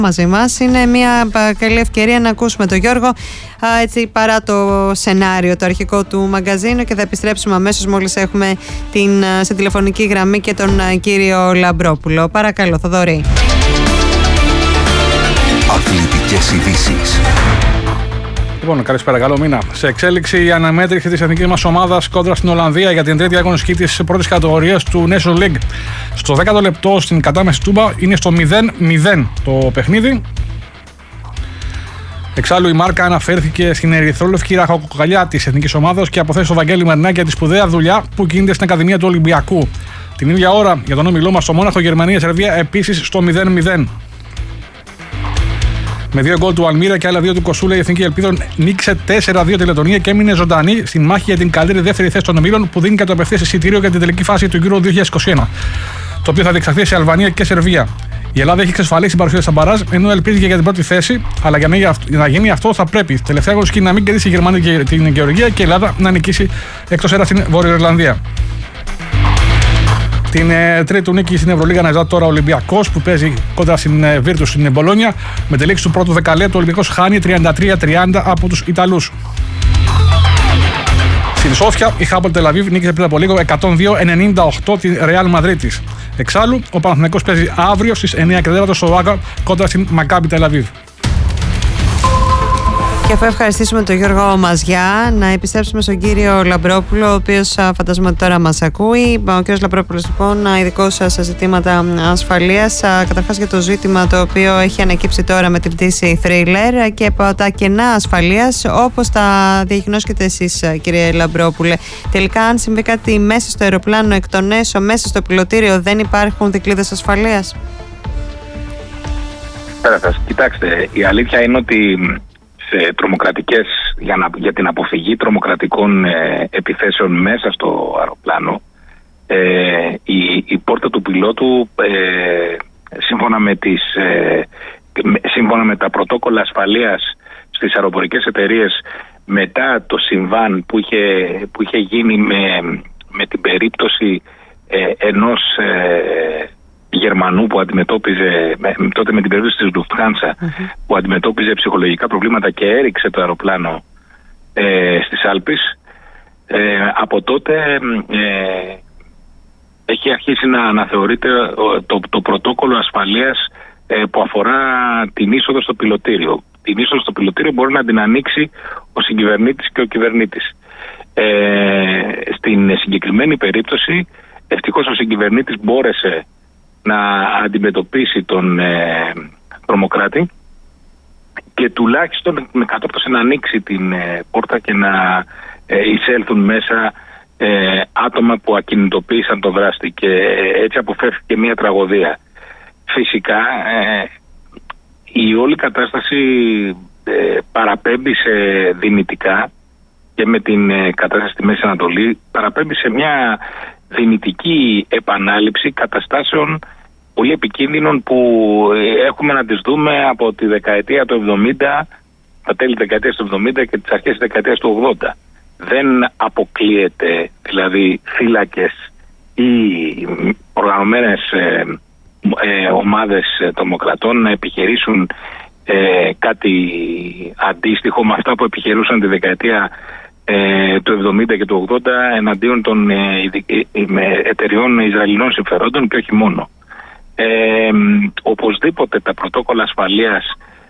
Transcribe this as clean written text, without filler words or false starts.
μαζί μας. Είναι μια καλή ευκαιρία να ακούσουμε τον Γιώργο έτσι, παρά το σενάριο το αρχικό του μαγκαζίνου, και θα επιστρέψουμε αμέσως μόλις έχουμε σε τηλεφωνική γραμμή και τον κύριο Λαμπρόπουλο. Παρακαλώ, Θοδωρή. Αθλητικές ειδήσεις. Λοιπόν, καλησπέρα, καλό μήνα. Σε εξέλιξη η αναμέτρηση της εθνικής μας ομάδας κόντρα στην Ολλανδία για την τρίτη αγωνιστική της πρώτης κατηγορίας του Nations League. Στο 10ο λεπτό στην κατάμεση Τούμπα είναι στο 0-0 το παιχνίδι. Εξάλλου η Μάρκα αναφέρθηκε στην ερυθρόλευκη ραχοκοκαλιά της εθνικής ομάδας και αποθέσει στο Βαγγέλη Μαρινάκη για τη σπουδαία δουλειά που γίνεται στην Ακαδημία του Ολυμπιακού. Την ίδια ώρα για τον όμιλό μας στο Μόναχο, Γερμανία-Σερβία επίσης στο 0-0. Με 2 γκολ του Αλμύρα και άλλα 2 του Κοσούλα, η Εθνική Ελπίδων νίκησε 4-2 τη Λετωνία και έμεινε ζωντανή στην μάχη για την καλύτερη δεύτερη θέση των ομίλων, που δίνει και το απευθείας εισιτήριο για την τελική φάση του Euro 2021, το οποίο θα διεξαχθεί σε Αλβανία και Σερβία. Η Ελλάδα έχει εξασφαλίσει την παρουσία στα μπαράζ, ενώ ελπίζει για την πρώτη θέση, αλλά για να γίνει αυτό θα πρέπει τελευταία αγωνιστική να μην κερδίσει η Γερμανία την Γεωργία και η Ελλάδα να νικήσει εκτός έδρας στην Βόρεια Ιρλανδία. Την τρίτη του νίκη στην Ευρωλίγα να ζητά τώρα ο Ολυμπιακός, που παίζει κόντρα στην Βίρτους στην Μπολόνια. Με τη λήξη του πρώτου δεκαλέπτου, ο Ολυμπιακός χάνει 33-30 από τους Ιταλούς. Στην Σόφια, η Χάπολ Τελαβίβ νίκησε πριν από λίγο 102-98 τη Ρεάλ Μαδρίτης. Εξάλλου, ο Παναθηναϊκός παίζει αύριο στις 9:15 στο Βάγκα κόντρα στην Μακάμπι Τελαβίβ. Και αφού ευχαριστήσουμε τον Γιώργο Μαζιά, να επιστρέψουμε στον κύριο Λαμπρόπουλο, ο οποίος φαντάζομαι ότι τώρα μας ακούει. Ο κύριος Λαμπρόπουλος, λοιπόν, ειδικός σε ζητήματα ασφαλείας. Καταρχάς για το ζήτημα το οποίο έχει ανακύψει τώρα με την πτήση Thriller και από τα κενά ασφαλείας, όπως τα διαγνώσκετε εσείς, κύριε Λαμπρόπουλε. Τελικά, αν συμβεί κάτι μέσα στο αεροπλάνο, εκ των έσω, μέσα στο πιλωτήριο, δεν υπάρχουν δικλείδες ασφαλείας? Κοιτάξτε, η αλήθεια είναι ότι σε τρομοκρατικές, για την αποφυγή τρομοκρατικών επιθέσεων μέσα στο αεροπλάνο, η πόρτα του πιλότου, σύμφωνα με τα πρωτόκολλα ασφαλείας στις αεροπορικές εταιρείες, μετά το συμβάν που είχε γίνει με την περίπτωση ενός Γερμανού που αντιμετώπιζε τότε με την περίπτωση της Lufthansa, που αντιμετώπιζε ψυχολογικά προβλήματα και έριξε το αεροπλάνο στις Άλπεις. Από τότε έχει αρχίσει να αναθεωρείται το πρωτόκολλο ασφαλείας που αφορά την είσοδο στο πιλωτήριο. Την είσοδο στο πιλωτήριο μπορεί να την ανοίξει ο συγκυβερνήτης και ο κυβερνήτης. Στην συγκεκριμένη περίπτωση, ευτυχώς ο συγκυβερνήτης μπόρεσε να αντιμετωπίσει τον τρομοκράτη και τουλάχιστον με κατόρθωσε να ανοίξει την πόρτα και να εισέλθουν μέσα άτομα που ακινητοποίησαν το δράστη, και έτσι αποφεύθηκε μια τραγωδία. Φυσικά η όλη κατάσταση παραπέμπει σε δυνητικά, και με την κατάσταση στη Μέση Ανατολή παραπέμπει σε μια δυνητική επανάληψη καταστάσεων πολύ επικίνδυνων που έχουμε να τις δούμε από τη δεκαετία του 70, τα τέλη της δεκαετίας του 70 και τις αρχές της δεκαετίας του 80. Δεν αποκλείεται δηλαδή θύλακες ή οργανωμένες ομάδες τρομοκρατών να επιχειρήσουν κάτι αντίστοιχο με αυτά που επιχειρούσαν τη δεκαετία του 70 και του 80 εναντίον των εταιριών Ισραηλινών συμφερόντων και όχι μόνο. Οπωσδήποτε τα πρωτόκολλα ασφαλείας